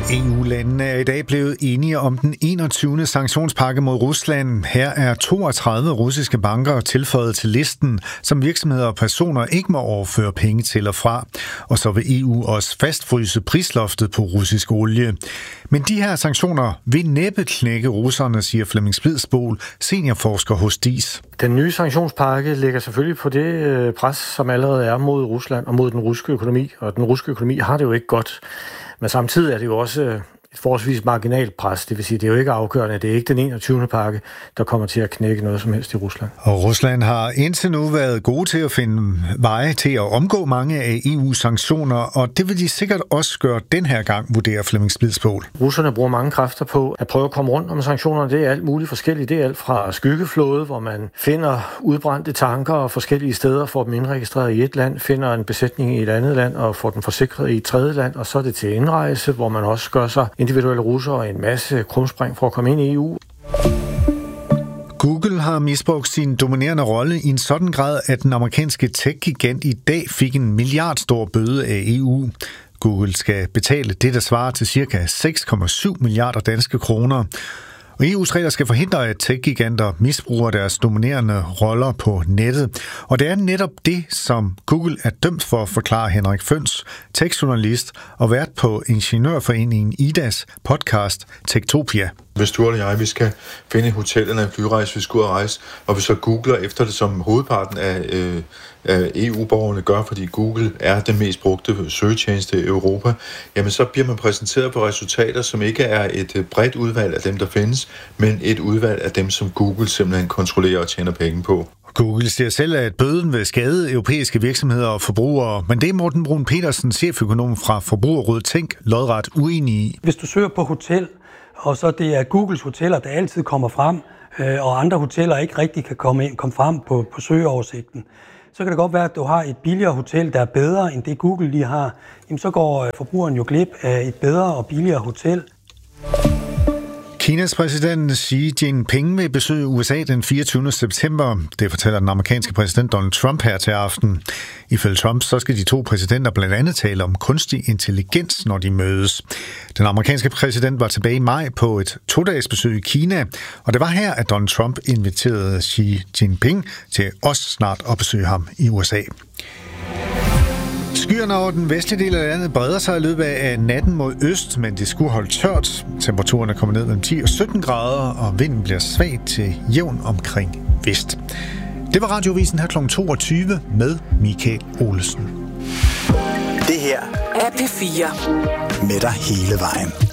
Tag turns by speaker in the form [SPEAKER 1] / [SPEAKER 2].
[SPEAKER 1] EU-landene er i dag blevet enige om den 21. sanktionspakke mod Rusland. Her er 32 russiske banker tilføjet til listen, som virksomheder og personer ikke må overføre penge til og fra. Og så vil EU også fastfryse prisloftet på russisk olie. Men de her sanktioner vil næppe knække russerne, siger Flemming Splidsboel, seniorforsker hos DIS.
[SPEAKER 2] Den nye sanktionspakke lægger selvfølgelig på det pres, som allerede er mod Rusland og mod den russiske økonomi. Og den russiske økonomi har det jo ikke godt. Men samtidig er det jo også et forholdsvis marginalt pres. Det vil sige, det er jo ikke afgørende. Det er ikke den 21. pakke, der kommer til at knække noget som helst i Rusland.
[SPEAKER 1] Og Rusland har indtil nu været gode til at finde veje til at omgå mange af EU-sanktioner, og det vil de sikkert også gøre den her gang, vurderer Flemming Splidsboel.
[SPEAKER 2] Russerne bruger mange kræfter på at prøve at komme rundt om sanktionerne. Det er alt muligt forskelligt. Det er alt fra skyggeflåde, hvor man finder udbrændte tanker og forskellige steder, får dem indregistreret i et land, finder en besætning i et andet land og får den forsikret i et tredje land, og så er det til indrejse, hvor man også gør sig individuelle russere og en masse krumspring for at komme ind i EU.
[SPEAKER 1] Google har misbrugt sin dominerende rolle i en sådan grad, at den amerikanske tech-gigant i dag fik en milliardstor bøde af EU. Google skal betale det, der svarer til ca. 6,7 milliarder danske kroner. Og EU's regler skal forhindre, at tech-giganter misbruger deres dominerende roller på nettet. Og det er netop det, som Google er dømt for, forklarer Henrik Føns, tech-journalist og vært på Ingeniørforeningen IDAs podcast Techtopia.
[SPEAKER 3] Hvis du eller jeg, vi skal finde et hotel eller en flyrejse, vi skal ud og rejse, og vi så googler efter det, som hovedparten af EU-borgerne gør, fordi Google er den mest brugte søgetjeneste i Europa, jamen så bliver man præsenteret for resultater, som ikke er et bredt udvalg af dem, der findes, men et udvalg af dem, som Google simpelthen kontrollerer og tjener penge på.
[SPEAKER 1] Google siger selv, at bøden vil skade europæiske virksomheder og forbrugere, men det er Morten Brun Petersen, cheføkonom fra Forbrugerrådet Tænk, lodret uenig i.
[SPEAKER 4] Hvis du søger på hotel, og så det er Googles hoteller, der altid kommer frem, og andre hoteller ikke rigtig kan komme frem på søgeoversigten, så kan det godt være, at du har et billigere hotel, der er bedre end det Google lige har. Jamen, så går forbrugeren jo glip af et bedre og billigere hotel.
[SPEAKER 1] Kinas præsident Xi Jinping vil besøge USA den 24. september. Det fortæller den amerikanske præsident Donald Trump her til aften. Ifølge Trump så skal de to præsidenter blandt andet tale om kunstig intelligens, når de mødes. Den amerikanske præsident var tilbage i maj på et 2-dages besøg i Kina, og det var her, at Donald Trump inviterede Xi Jinping til også snart at besøge ham i USA. Skyerne over den vestlige del af landet breder sig i løbet af natten mod øst, men det skulle holde tørt. Temperaturen er kommet ned mellem 10 og 17 grader, og vinden bliver svag til jævn omkring vest. Det var Radiovisen her kl. 22 med Michael Olesen.
[SPEAKER 5] Det her er P4 med dig hele vejen.